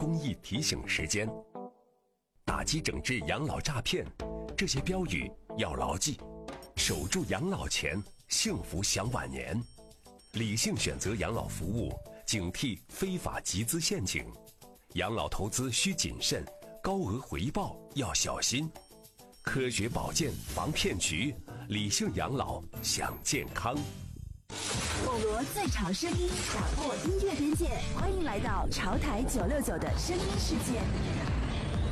公益提醒时间。打击整治养老诈骗，这些标语要牢记。守住养老钱，幸福享晚年。理性选择养老服务，警惕非法集资陷阱。养老投资需谨慎，高额回报要小心。科学保健防骗局，理性养老享健康。 网罗最潮声音，打破音乐边界，欢迎来到潮台969的声音世界。